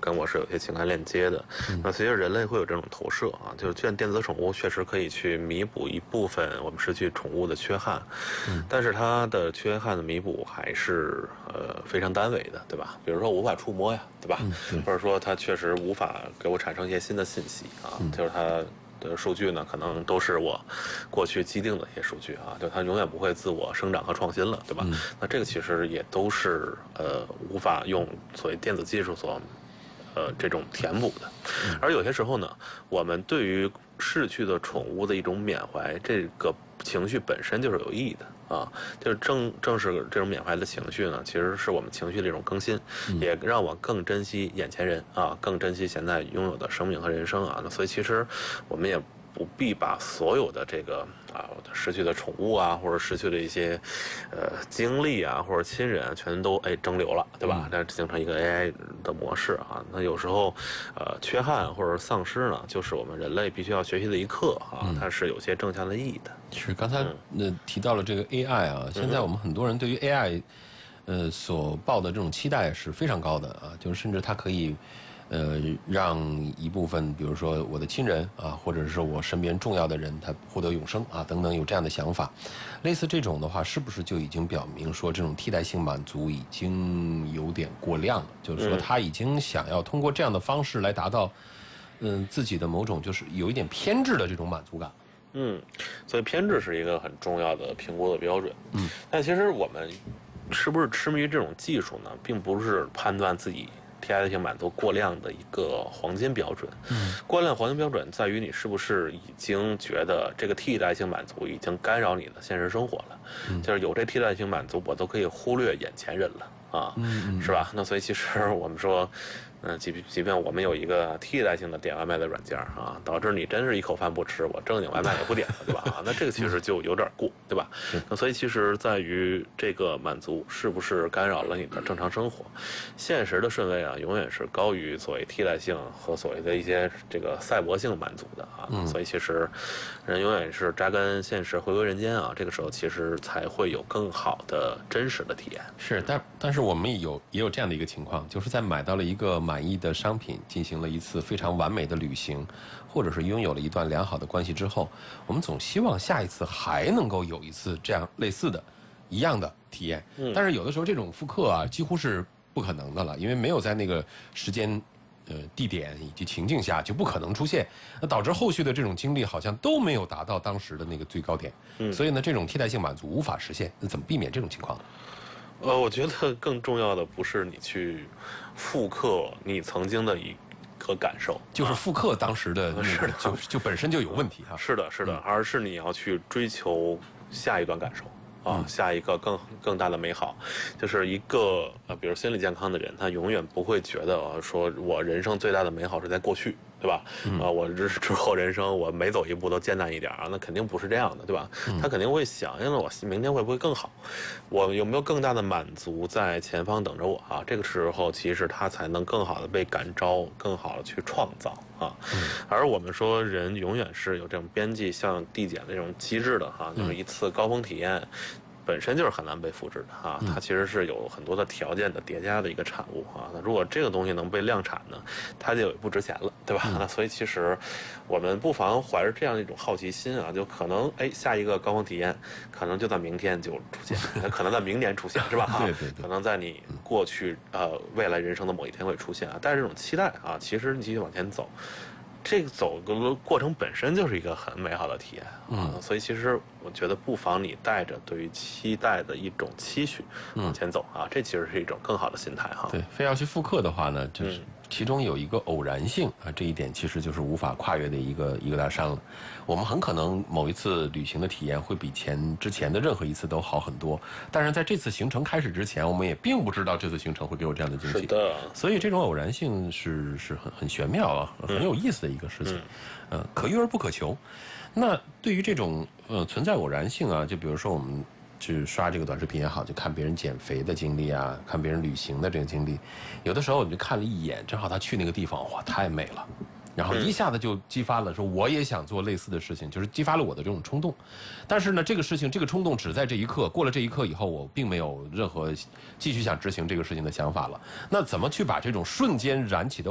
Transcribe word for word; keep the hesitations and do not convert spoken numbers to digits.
跟我是有些情感链接的。嗯、那随着人类会有这种投射啊，就是电电子宠物确实可以去弥补一部分我们失去宠物的缺憾，嗯、但是它的缺憾的弥补还是呃非常单维的，对吧？比如说无法触摸呀，对吧？嗯、或者说它确实无法给我产生一些新的信息啊，嗯、就是它的数据呢，可能都是我过去既定的一些数据啊，就它永远不会自我生长和创新了，对吧？嗯、那这个其实也都是呃无法用所谓电子技术所呃这种填补的。嗯、而有些时候呢，我们对于逝去的宠物的一种缅怀，这个情绪本身就是有意义的。啊，就是正正是这种缅怀的情绪呢，其实是我们情绪的一种更新，嗯、也让我更珍惜眼前人啊，更珍惜现在拥有的生命和人生啊。那所以其实我们也不必把所有的这个啊失去的宠物啊，或者失去的一些呃经历啊，或者亲人啊，全都哎蒸馏了，对吧？那、嗯、形成一个 A I 的模式啊。那有时候呃缺憾或者丧失呢，就是我们人类必须要学习的一课啊，嗯、它是有些正向的意义的。 是刚才呃提到了这个 A I 啊，现在我们很多人对于 A I 呃所抱的这种期待是非常高的啊，就是甚至它可以呃让一部分比如说我的亲人啊，或者是我身边重要的人他获得永生啊等等，有这样的想法。类似这种的话，是不是就已经表明说这种替代性满足已经有点过量了？就是说他已经想要通过这样的方式来达到嗯、呃、自己的某种就是有一点偏执的这种满足感。 嗯，所以偏执是一个很重要的评估的标准。嗯，但其实我们是不是痴迷于这种技术呢，并不是判断自己替代性满足过量的一个黄金标准。嗯，过量黄金标准在于你是不是已经觉得这个替代性满足已经干扰你的现实生活了。嗯，就是有这替代性满足，我都可以忽略眼前人了啊，嗯、是吧？那所以其实我们说。嗯，即即便我们有一个替代性的点外卖的软件啊，导致你真是一口饭不吃，我正经外卖也不点了，对吧？啊，那这个其实就有点过，对吧？那所以其实在于这个满足是不是干扰了你的正常生活？现实的顺位啊，永远是高于所谓替代性和所谓的一些这个赛博性满足的啊。嗯、所以其实人永远是扎根现实，回归人间啊。这个时候其实才会有更好的真实的体验。 是，但但是我们有也有这样的一个情况，就是在买到了一个满意的商品，进行了一次非常完美的旅行，或者是拥有了一段良好的关系之后，我们总希望下一次还能够有一次这样类似的、一样的体验。嗯、但是有的时候这种复刻啊，几乎是不可能的了，因为没有在那个时间、呃地点以及情境下就不可能出现，那导致后续的这种经历好像都没有达到当时的那个最高点。嗯、所以呢，这种替代性满足无法实现。那怎么避免这种情况呢？ 呃，我觉得更重要的不是你去复刻你曾经的一个感受， 就是复刻当时的那个，就就本身就有问题哈。 是的，是的，嗯、而是你要去追求下一段感受啊，嗯、下一个更更大的美好，就是一个呃，比如心理健康的人，他永远不会觉得、啊、说我人生最大的美好是在过去。对吧？嗯、啊，我之之后人生我每走一步都艰难一点啊，那肯定不是这样的，对吧？嗯、他肯定会想，哎，那我明天会不会更好？我有没有更大的满足在前方等着我啊？这个时候其实他才能更好的被感召，更好的去创造啊。嗯、而我们说人永远是有这种边际效应递减的这种机制的哈、啊，就是一次高峰体验。本身就是很难被复制的啊，它其实是有很多的条件的叠加的一个产物啊。那如果这个东西能被量产呢，它就不值钱了，对吧？那、嗯、所以其实我们不妨怀着这样一种好奇心啊，就可能哎下一个高峰体验可能就在明天就出现，可能在明年出现，是吧？ 对对对， 可能在你过去呃未来人生的某一天会出现啊。带着这种期待啊，其实你继续往前走。这个走的过程本身就是一个很美好的体验啊，嗯、所以其实我觉得不妨你带着对于期待的一种期许往前走啊，嗯、这其实是一种更好的心态哈。 对，非要去复刻的话呢，就是其中有一个偶然性啊，这一点其实就是无法跨越的一个一个大山了。我们很可能某一次旅行的体验会比前之前的任何一次都好很多，但是在这次行程开始之前，我们也并不知道这次行程会给我这样的惊喜。 是的， 所以这种偶然性是是很很玄妙啊，很有意思的一个事情，嗯、呃，可遇而不可求。那对于这种呃存在偶然性啊，就比如说我们去刷这个短视频也好，就看别人减肥的经历啊，看别人旅行的这个经历，有的时候你就看了一眼，正好他去那个地方，哇，太美了。然后一下子就激发了说我也想做类似的事情，就是激发了我的这种冲动。但是呢，这个事情这个冲动只在这一刻，过了这一刻以后，我并没有任何继续想执行这个事情的想法了。那怎么去把这种瞬间燃起的